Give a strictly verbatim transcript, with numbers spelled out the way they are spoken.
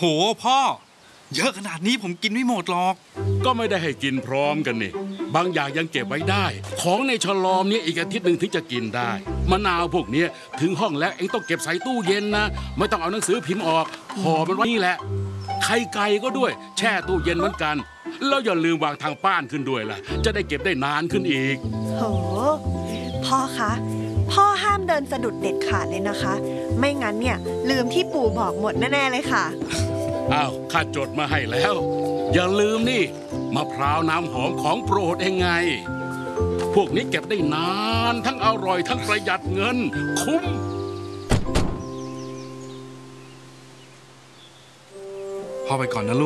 พ่อเยอะขนาดนี้ผมกินไม่หมดหรอกก็ไม่ได้ให้กินพร้อมกันนี่บางอย่างยังเก็บไว้ได้ของในฉลอมเนี่ยอีกอาทิตย์หนึ่งถึงจะกินได้มะนาวพวกนี้ถึงห้องแล้วเองต้องเก็บใส่ตู้เย็นนะไม่ต้องเอาหนังสือพิมพ์ออกห่อมันไว้นี่แหละไข่ไก่ก็ด้วยแช่ตู้เย็นเหมือนกันแล้วอย่าลืมวางทางป้านขึ้นด้วยล่ะจะได้เก็บได้นานขึ้นอีกโหพ่อคะพ่อห้ามเดินสะดุดเด็ดขาดเลยนะคะไม่งั้นเนี่ยลืมที่ปู่บอกหมดแน่ๆเลยค่ะอ้าวข้าจดมาให้แล้วอย่าลืมนี่มะพร้าวน้ำหอมของโปรดเองไงพวกนี้เก็บได้นานทั้งอร่อยทั้งประหยัดเงินคุ้มพ่อไปก่อนนะลูก